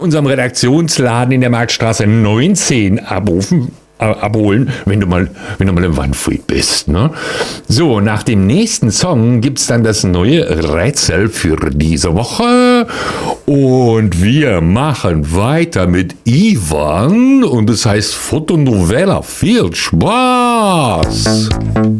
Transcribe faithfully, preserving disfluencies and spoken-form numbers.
unserem Redaktionsladen in der Marktstraße neunzehn abrufen. abholen, wenn du mal, wenn du mal im Wandfreak bist. Ne? So, nach dem nächsten Song gibt's dann das neue Rätsel für diese Woche. Und wir machen weiter mit Ivan und es heißt Fotonovela. Viel Spaß!